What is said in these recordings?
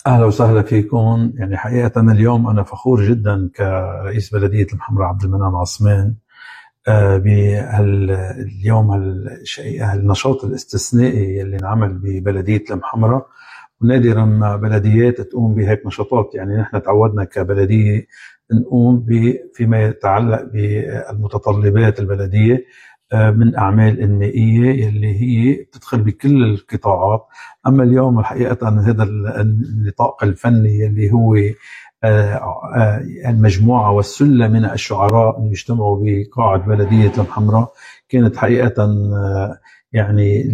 أهلا وسهلا فيكم. يعني حقيقة اليوم أنا فخور جدا كرئيس بلدية المحمرة عبد المنعم عثمان بهاليوم هالنشاط الاستثنائي اللي انعمل ببلدية المحمرة. ونادرا ما بلديات تقوم بهيك نشاطات. يعني نحن تعودنا كبلدية نقوم فيما يتعلق بالمتطلبات البلدية من أعمال إنمائية اللي هي بتدخل بكل القطاعات. أما اليوم الحقيقة هذا النطاق الفني اللي هو المجموعة والسلة من الشعراء اللي يجتمعوا بقاعة بلدية المحمرة كانت حقيقة يعني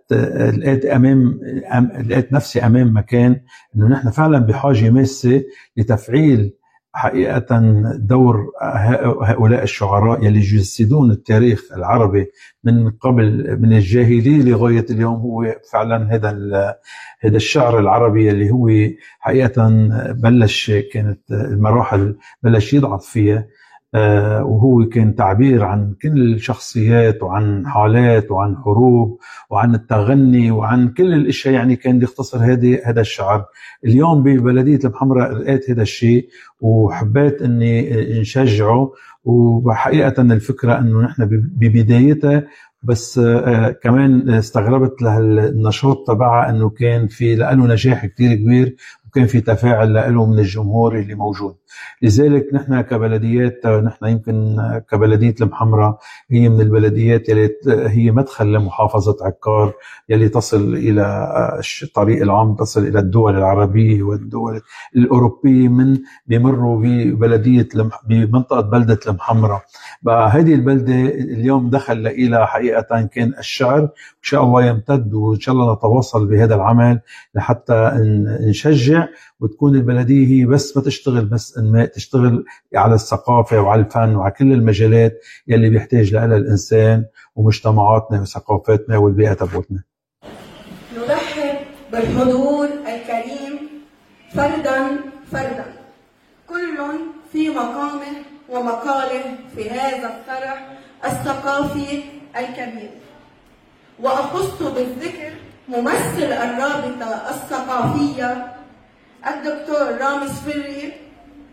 لقيت نفسي أمام مكان إنه نحن فعلا بحاجة ماسة لتفعيل حقيقة دور هؤلاء الشعراء يلي يجسدون التاريخ العربي من قبل، من الجاهلية لغاية اليوم. هو فعلا هذا الشعر العربي اللي هو حقيقة كانت المراحل بلش يضعف فيها، وهو كان تعبير عن كل الشخصيات وعن حالات وعن حروب وعن التغني وعن كل الاشياء. يعني كان يختصر هذا الشعر. اليوم ببلدية المحمرة لقيت هذا الشيء وحبيت اني نشجعه. وحقيقة الفكرة انه نحن ببدايتها بس كمان استغربت للنشاط تبعها انه كان في له نجاح كتير كبير وكان في تفاعل له من الجمهور اللي موجود. لذلك نحن كبلديات، نحن يمكن كبلدية المحمرة هي من البلديات يلي هي مدخل لمحافظة عكار يلي تصل إلى الطريق العام، تصل إلى الدول العربية والدول الأوروبية من بيمروا بمنطقة بلدة المحمرة. بقى هذه البلدة اليوم دخل إلى حقيقة كان الشعر. إن شاء الله يمتد وإن شاء الله نتواصل بهذا العمل لحتى نشجع وتكون البلدية هي بس ما تشتغل بس إنماء، تشتغل على الثقافة وعلى الفن وعلى كل المجالات يلي بيحتاج لها الإنسان ومجتمعاتنا وثقافتنا والبيئة تبعتنا. نرحب بالحضور الكريم فردا فردا، كل في مقامه ومقاله في هذا الفرح الثقافي الكبير. وأخص بالذكر ممثل الرابطة الثقافية الدكتور رامز فري